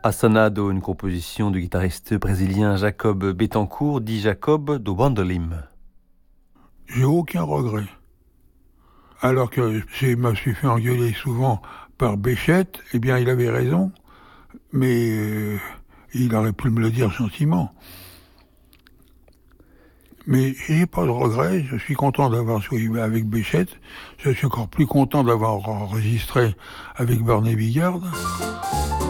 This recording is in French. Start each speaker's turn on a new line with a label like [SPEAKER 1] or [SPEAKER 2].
[SPEAKER 1] Assanado, une composition du guitariste brésilien Jacob Betancourt, dit Jacob do Bandolim.
[SPEAKER 2] J'ai aucun regret. Alors que je me suis fait engueuler souvent par Béchette, eh bien il avait raison, mais il aurait pu me le dire gentiment. Mais j'ai pas de regret, je suis content d'avoir joué avec Béchette, je suis encore plus content d'avoir enregistré avec Barney Bigard.